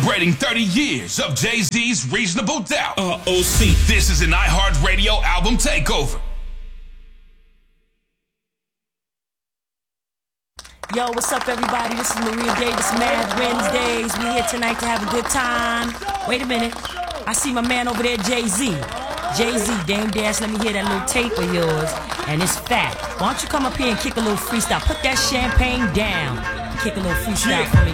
Celebrating 30 years of Jay-Z's Reasonable Doubt. OC. This is an iHeartRadio album takeover. Yo, what's up, everybody? This is Maria Davis, Mad Wednesdays. We here tonight to have a good time. Wait a minute. I see my man over there, Jay-Z. Jay-Z, Dame Dash, let me hear that little tape of yours. And it's fat. Why don't you come up here and kick a little freestyle? Put that champagne down. Kick a little freestyle for me.